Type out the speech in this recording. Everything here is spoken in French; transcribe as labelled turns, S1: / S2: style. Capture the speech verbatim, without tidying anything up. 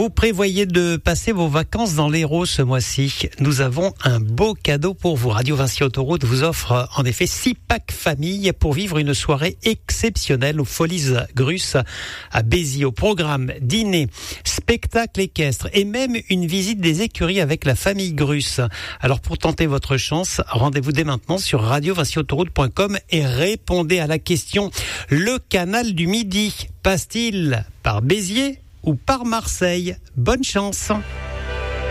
S1: Vous prévoyez de passer vos vacances dans l'Hérault ce mois-ci. Nous avons un beau cadeau pour vous. Radio Vinci Autoroute vous offre en effet six packs famille pour vivre une soirée exceptionnelle aux Folies Grus à Béziers. Au programme dîner, spectacle équestre et même une visite des écuries avec la famille Grus. Alors pour tenter votre chance, rendez-vous dès maintenant sur radio vinci autoroute point com et répondez à la question: le canal du Midi passe-t-il par Béziers ou par Marseille? Bonne chance.